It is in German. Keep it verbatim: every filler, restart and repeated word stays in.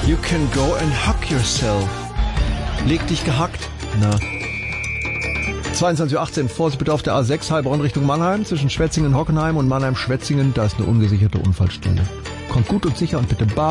You can go and hug yourself. Leg dich gehackt. Na. zweiundzwanzig Uhr achtzehn, Vorsicht bitte auf der A sechs, Heilbronn Richtung Mannheim, zwischen Schwetzingen, Hockenheim und Mannheim-Schwetzingen, da ist eine ungesicherte Unfallstelle. Kommt gut und sicher und bitte bar